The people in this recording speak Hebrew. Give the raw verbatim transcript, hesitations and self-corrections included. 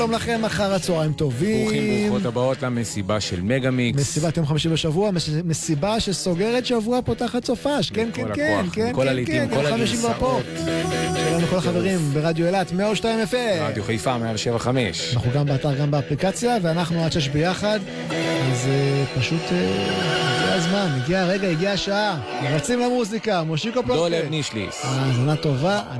שלום לכם, אחר הצהריים טובים. ברוכים ברוכות הבאות למסיבה של מגה-מיקס. מסיבת יום חמישי בשבוע, מסיבה שסוגרת שבוע פותחת סופש. כן, כן, כן, כן, כל הליטים, כל הגרסאות. שלום לכל החברים ברדיו אילת, מאה ושתיים אף אם. רדיו חיפה, מאה שבע חמש. אנחנו גם באתר, גם באפליקציה, ואנחנו עד שש ביחד. אז פשוט הגיע הזמן, הגיע הרגע, הגיע השעה. רצים למוזיקה, מושיקו פלוטה. דולב נישליס. האזנה טובה.